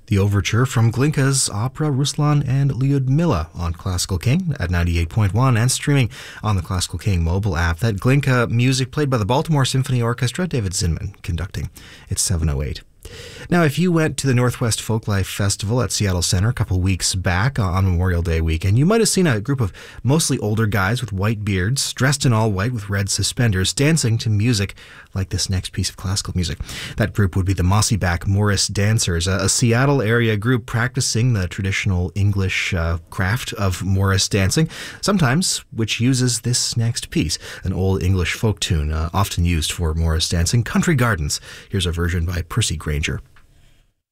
The overture from Glinka's opera Ruslan and Lyudmila on Classical King at 98.1 and streaming on the Classical King mobile app. That Glinka music played by the Baltimore Symphony Orchestra, David Zinman conducting. It's 7:08. Now, if you went to the Northwest Folklife Festival at Seattle Center a couple weeks back on Memorial Day weekend, you might have seen a group of mostly older guys with white beards, dressed in all white with red suspenders, dancing to music like this next piece of classical music. That group would be the Mossyback Morris Dancers, a Seattle area group practicing the traditional English craft of Morris dancing, sometimes which uses this next piece, an old English folk tune often used for Morris dancing, Country Gardens. Here's a version by Percy Granger.